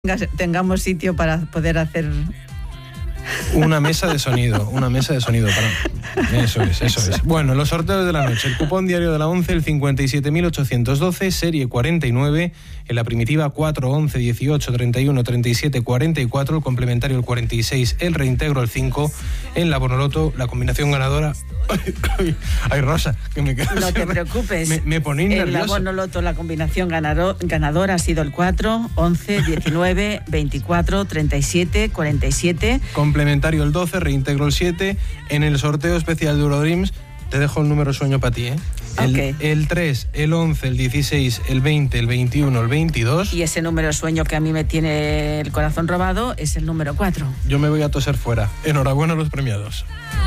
tengamos sitio para poder hacer... Una mesa de sonido para... Eso es. Bueno, los sorteos de la noche. El cupón diario de la 11, el 57.812, serie 49. En la primitiva 4, 11, 18, 31, 37, 44. El complementario el 46, el reintegro el 5. En la Bonoloto, la combinación ganadora... Ay, Rosa, que me quedo... No te preocupes. Me ponéis nervioso. En la Bonoloto la combinación ganadora ha sido el 4, 11, 19, 24, 37, 47. Complementario el 12, reintegro el 7. En el sorteo especial de Eurodreams, te dejo el número sueño para ti, ¿eh? El 3, el 11, el 16, el 20, el 21, el 22. Y ese número sueño que a mí me tiene el corazón robado es el número 4. Yo me voy a toser fuera. Enhorabuena a los premiados.